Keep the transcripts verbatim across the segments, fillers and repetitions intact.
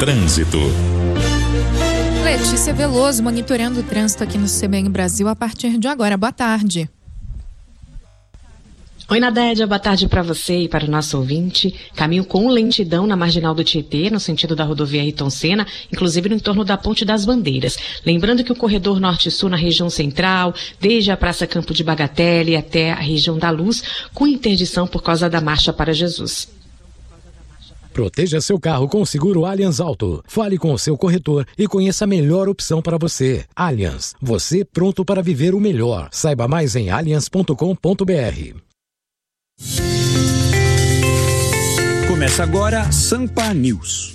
Trânsito. Letícia Veloso monitorando o trânsito aqui no C B N Brasil a partir de agora. Boa tarde. Oi, Nadédia, boa tarde para você e para o nosso ouvinte. Caminho com lentidão na Marginal do Tietê, no sentido da rodovia Ayrton Senna, inclusive no entorno da Ponte das Bandeiras. Lembrando que o corredor norte-sul na região central, desde a Praça Campo de Bagatelle até a região da Luz, com interdição por causa da Marcha para Jesus. Proteja seu carro com o seguro Allianz Auto. Fale com o seu corretor e conheça a melhor opção para você. Allianz, você pronto para viver o melhor. Saiba mais em allianz ponto com ponto b r. Começa agora Sampa News.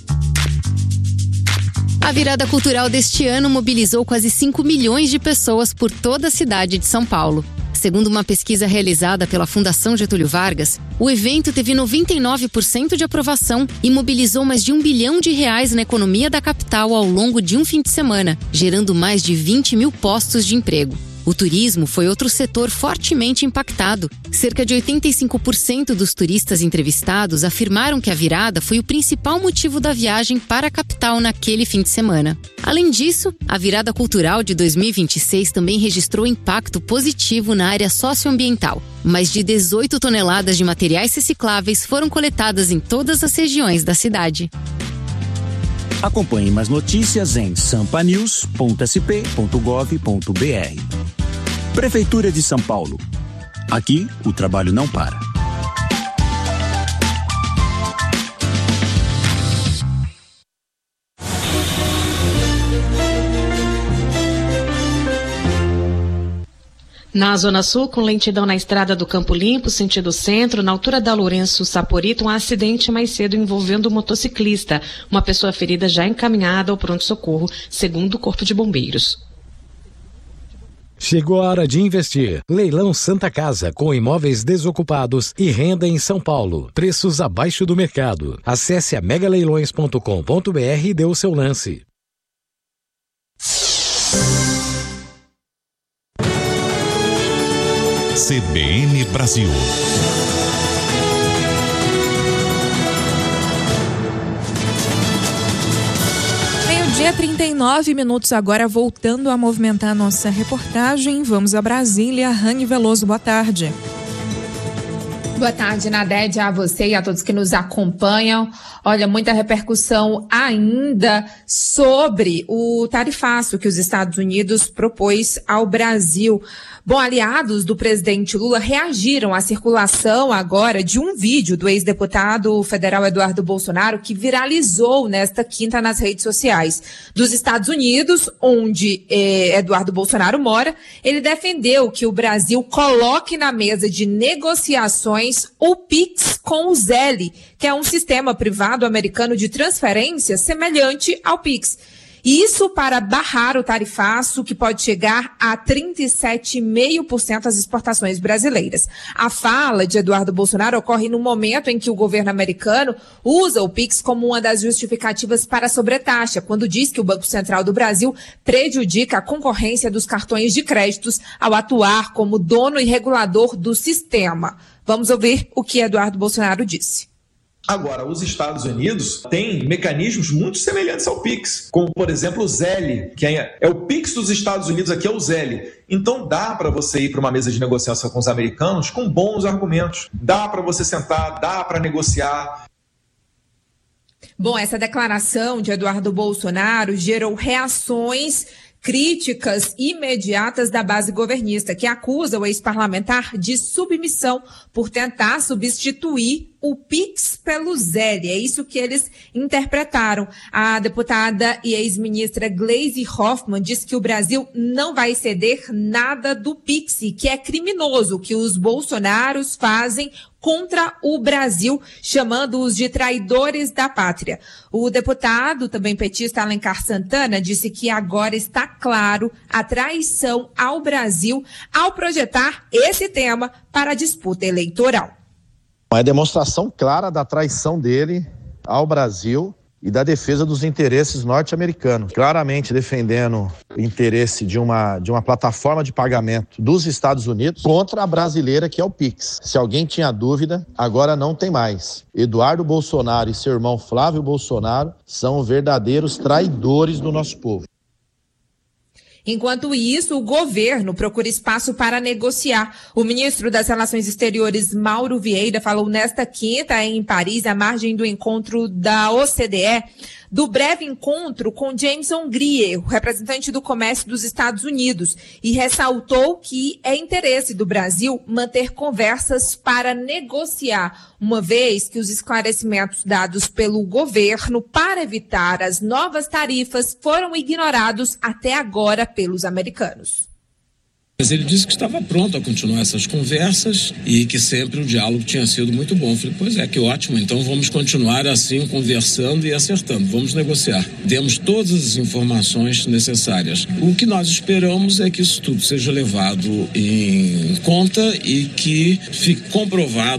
A virada cultural deste ano mobilizou quase cinco milhões de pessoas por toda a cidade de São Paulo. Segundo uma pesquisa realizada pela Fundação Getúlio Vargas, o evento teve noventa e nove por cento de aprovação e mobilizou mais de um bilhão de reais na economia da capital ao longo de um fim de semana, gerando mais de vinte mil postos de emprego. O turismo foi outro setor fortemente impactado. Cerca de oitenta e cinco por cento dos turistas entrevistados afirmaram que a virada foi o principal motivo da viagem para a capital naquele fim de semana. Além disso, a virada cultural de dois mil e vinte e seis também registrou impacto positivo na área socioambiental. Mais de dezoito toneladas de materiais recicláveis foram coletadas em todas as regiões da cidade. Acompanhe mais notícias em sampa news ponto s p ponto gov ponto b r. Prefeitura de São Paulo. Aqui, o trabalho não para. Na Zona Sul, com lentidão na estrada do Campo Limpo, sentido centro, na altura da Lourenço Saporito, um acidente mais cedo envolvendo um motociclista. Uma pessoa ferida já encaminhada ao pronto-socorro, segundo o Corpo de Bombeiros. Chegou a hora de investir. Leilão Santa Casa, com imóveis desocupados e renda em São Paulo. Preços abaixo do mercado. Acesse a mega leilões ponto com ponto b r e dê o seu lance. C B N Brasil. Meio-dia, trinta e nove minutos agora, voltando a movimentar a nossa reportagem. Vamos a Brasília. Rani Veloso, boa tarde. Boa tarde, Nadédia, a você e a todos que nos acompanham. Olha, muita repercussão ainda sobre o tarifaço que os Estados Unidos propôs ao Brasil. Bom, aliados do presidente Lula reagiram à circulação agora de um vídeo do ex-deputado federal Eduardo Bolsonaro que viralizou nesta quinta nas redes sociais dos Estados Unidos, onde eh, Eduardo Bolsonaro mora. Ele defendeu que o Brasil coloque na mesa de negociações o Pix com o Zelle, que é um sistema privado americano de transferência semelhante ao Pix. Isso para barrar o tarifaço, que pode chegar a trinta e sete vírgula cinco por cento das exportações brasileiras. A fala de Eduardo Bolsonaro ocorre no momento em que o governo americano usa o Pix como uma das justificativas para a sobretaxa, quando diz que o Banco Central do Brasil prejudica a concorrência dos cartões de créditos ao atuar como dono e regulador do sistema. Vamos ouvir o que Eduardo Bolsonaro disse. Agora, os Estados Unidos têm mecanismos muito semelhantes ao Pix, como, por exemplo, o Zelle, que é, é o Pix dos Estados Unidos, aqui é o Zelle. Então dá para você ir para uma mesa de negociação com os americanos com bons argumentos. Dá para você sentar, dá para negociar. Bom, essa declaração de Eduardo Bolsonaro gerou reações críticas imediatas da base governista, que acusa o ex-parlamentar de submissão por tentar substituir o Pix pelo Zelle. É isso que eles interpretaram. A deputada e ex-ministra Gleisi Hoffmann disse que o Brasil não vai ceder nada do Pix, que é criminoso o que os bolsonaros fazem contra o Brasil, chamando-os de traidores da pátria. O deputado, também petista, Alencar Santana, disse que agora está claro a traição ao Brasil ao projetar esse tema para a disputa eleitoral. É demonstração clara da traição dele ao Brasil e da defesa dos interesses norte-americanos, claramente defendendo o interesse de uma, de uma plataforma de pagamento dos Estados Unidos contra a brasileira, que é o Pix. Se alguém tinha dúvida, agora não tem mais. Eduardo Bolsonaro e seu irmão Flávio Bolsonaro são verdadeiros traidores do nosso povo. Enquanto isso, o governo procura espaço para negociar. O ministro das Relações Exteriores, Mauro Vieira, falou nesta quinta em Paris, à margem do encontro da O C D E, do breve encontro com Jameson Grier, o representante do comércio dos Estados Unidos, e ressaltou que é interesse do Brasil manter conversas para negociar, uma vez que os esclarecimentos dados pelo governo para evitar as novas tarifas foram ignorados até agora pelos americanos. Mas ele disse que estava pronto a continuar essas conversas e que sempre o diálogo tinha sido muito bom. Eu falei, pois é, que ótimo, então vamos continuar assim, conversando e acertando, vamos negociar. Demos todas as informações necessárias. O que nós esperamos é que isso tudo seja levado em conta e que fique comprovado